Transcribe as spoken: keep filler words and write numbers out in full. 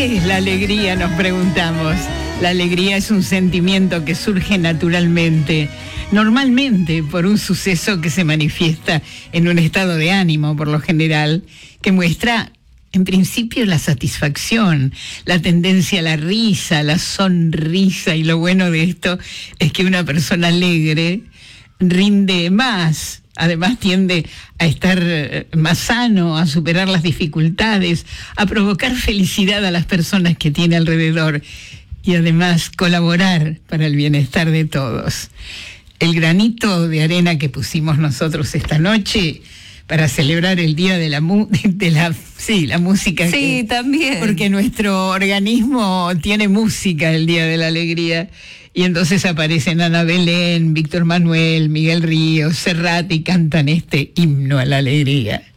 ¿Qué es la alegría?, nos preguntamos. La alegría es un sentimiento que surge naturalmente, normalmente por un suceso que se manifiesta en un estado de ánimo, por lo general, que muestra, en principio, la satisfacción, la tendencia a la risa, la sonrisa, y lo bueno de esto es que una persona alegre rinde más. Además tiende a estar más sano, a superar las dificultades, a provocar felicidad a las personas que tiene alrededor y además colaborar para el bienestar de todos. El granito de arena que pusimos nosotros esta noche para celebrar el día de la mu- de la sí, la música. Sí, que, también. Porque nuestro organismo tiene música el día de la alegría. Y entonces aparecen Ana Belén, Víctor Manuel, Miguel Ríos, Serrat y cantan este himno a la alegría.